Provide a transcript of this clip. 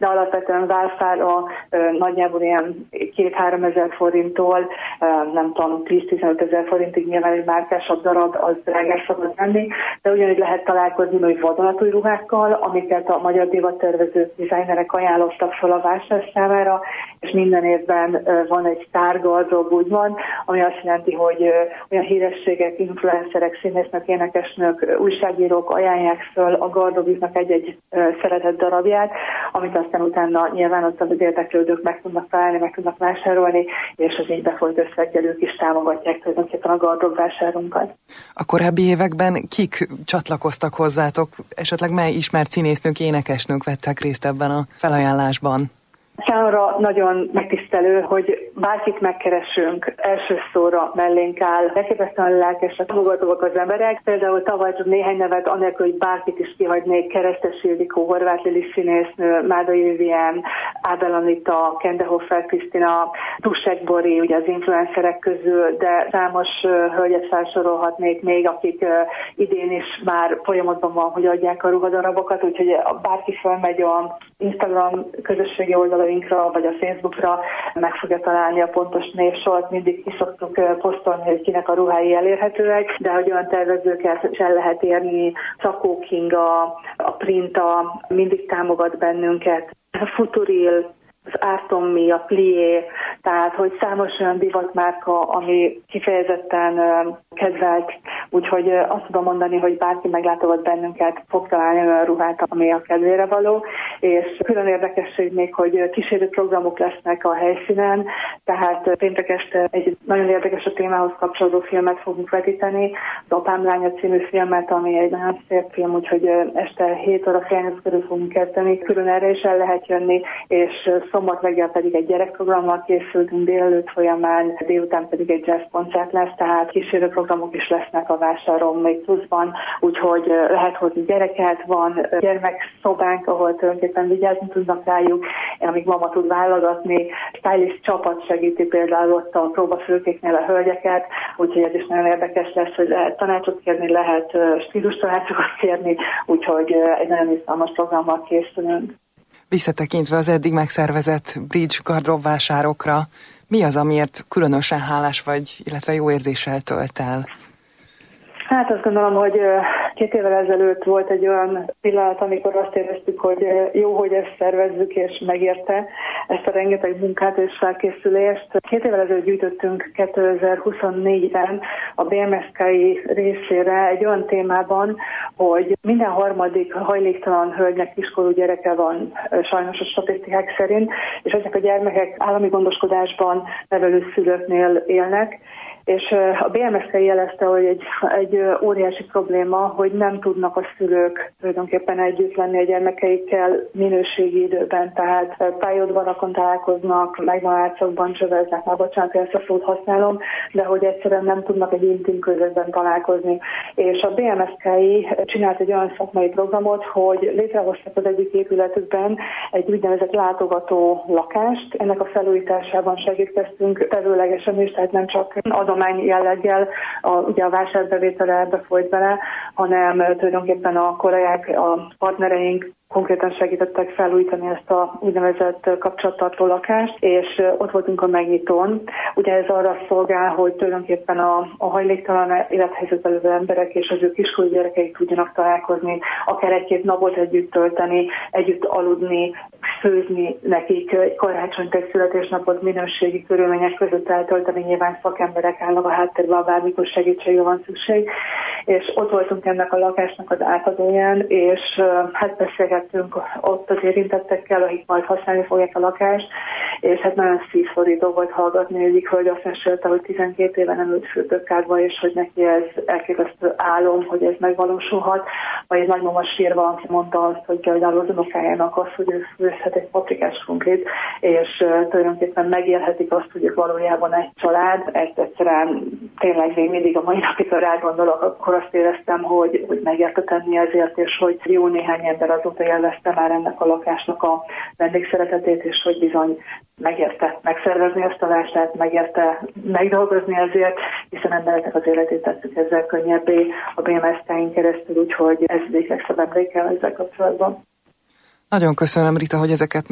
de alapvetően válfára nagyjából ilyen 2-3 ezer forinttól, nem tudom, 10-15 ezer forintig nyilván egy márkásabb darab, az drágás szokott lenni, de ugyanígy lehet találkozni nagy vadonatúj ruhákkal, amiket a magyar divattervezők, dizájnerek ajánlottak fel a vásár számára, és minden évben van egy sztárgardrób, úgy van, ami azt jelenti, hogy olyan hírességek, influencerek, színésznők, énekesnők, újságírók ajánlják föl a gardróbjuknak egy-egy szeretett darabját, amit aztán utána nyilván ott az érdeklődők meg tudnak találni, meg tudnak vásárolni, és az így befolyt összeggel ők is támogatják tulajdonképpen a gardróbvásárunkat. A korábbi években kik csatlakoztak hozzátok? Esetleg mely ismert színésznők, énekesnők vettek részt ebben a felajánlásban? Számomra nagyon megtisztelő, hogy bárkit megkeresünk, első szóra mellénk áll. Elképesztően lelkesek, fogadóak az emberek. Például tavaly csak néhány nevet, anélkül, hogy bárkit is kihagynék, Keresztes Ildikó, Horváth Lili színésznő, Mádai Vivien, Ábel Anita, Kendehofer Krisztina, Tussek Bori, ugye az influencerek közül, de számos hölgyet felsorolhatnék még, akik idén is már folyamatban van, hogy adják a ruhadarabokat, úgyhogy bárki felmegy a Instagram közösségi oldalainkra, vagy a Facebookra, meg fogja találni a pontos névsort, mindig ki szoktuk posztolni, hogy kinek a ruhái elérhetőek, de hogy olyan tervezőket is el lehet érni, Szakó Kinga, a Printa mindig támogat bennünket, a Futuril, az Artommi, a Plié, tehát hogy számos olyan divatmárka, ami kifejezetten kedvelt, úgyhogy azt tudom mondani, hogy bárki meglátogat bennünket, fog találni olyan ruhát, ami a kedvére való, és külön érdekesség még, hogy kísérő programok lesznek a helyszínen, tehát péntek este egy nagyon érdekes a témához kapcsolódó filmet fogunk vetíteni, az Apám lánya című filmet, ami egy nagyon szép film, úgyhogy este 7 óra fél körül fogunk kezdeni, külön erre is el lehet jönni, és szombat reggel pedig egy gyerekprogrammal készültünk délelőtt folyamán, délután pedig egy jazz koncert lesz, tehát kísérő programok is lesznek a vásáron még pluszban, úgyhogy lehet hozni gyereket, van gyermekszobánk, ahol tulajdonképpen vigyázni tudnak rájuk, amíg mama tud válogatni, stylist csapat segíti például ott a próbafülkéknél a hölgyeket, úgyhogy ez is nagyon érdekes lesz, hogy lehet tanácsot kérni, lehet stílus tanácsokat kérni, úgyhogy egy nagyon izgalmas programmal készülünk. Visszatekintve az eddig megszervezett bridge gardróbvásárokra, mi az, amiért különösen hálás vagy, illetve jó érzéssel tölt el? Hát azt gondolom, hogy 2 évvel ezelőtt volt egy olyan pillanat, amikor azt éreztük, hogy jó, hogy ezt szervezzük, és megérte ezt a rengeteg munkát és felkészülést. 2 évvel ezelőtt gyűjtöttünk 2024-ben a BMSK-i részére egy olyan témában, hogy minden harmadik hajléktalan hölgynek kiskorú gyereke van sajnos a statisztikák szerint, és ezek a gyermekek állami gondoskodásban nevelőszülőknél élnek, és a BMSK jelezte, hogy egy óriási probléma, hogy nem tudnak a szülők tulajdonképpen együtt lenni a gyermekeikkel minőségi időben, tehát pályaudvarakon találkoznak, megváltszakban csöveznek, már bocsánat, ezt a szót használom, de hogy egyszerűen nem tudnak egy intim közösben találkozni. És a BMSK-i csinált egy olyan szakmai programot, hogy létrehoztak az egyik épületükben egy úgynevezett látogató lakást. Ennek a felújításában segítkeztünk tevőlegesen is, tehát nem csak adomány jelleggel, ugye a vásárbevétele ebbe folyt bele, hanem tulajdonképpen a kollégák, a partnereink konkrétan segítettek felújítani ezt a úgynevezett kapcsolattartó lakást, és ott voltunk a megnyitón. Ugye ez arra szolgál, hogy tulajdonképpen a hajléktalan élethelyzetben lévő emberek és az ő kiskorú gyerekeik tudjanak találkozni, akár 1-2 napot együtt tölteni, együtt aludni, főzni nekik, egy karácsonyt, egy születésnapot minőségi körülmények között eltölteni, nyilván szakemberek állnak a háttérben, bármikor segítségre van szükség, és ott voltunk ennek a lakásnak az átadóján, és hát beszélgettünk ott az érintettekkel, akik majd használni fogják a lakást, és hát nagyon szívszorító volt hallgatni, egyik hölgy azt mesélte, hogy 12 éve nem ült fürdőkádba, és hogy neki ez elképesztő álom, hogy ez megvalósulhat, vagy egy nagymama sírva mondta azt, hogy például az unokájának azt, hogy ő főzhet egy paprikás krumplit, és tulajdonképpen megélhetik azt, hogy valójában egy család, ezt egyszerűen tényleg még mindig a mai napig, ha rá-gondolok, akkor azt éreztem, hogy megérte tenni ezért, és hogy jó néhány ember azóta élvezte már ennek a lakásnak a vendégszeretetét, és hogy bizony megérte megszervezni ezt a vásárt, megérte megdolgozni ezért, hiszen embereknek az életét tesszük ezzel könnyebbé a BMSK-in keresztül, úgyhogy ez egyik legszebb emlékem ezzel kapcsolatban. Nagyon köszönöm, Rita, hogy ezeket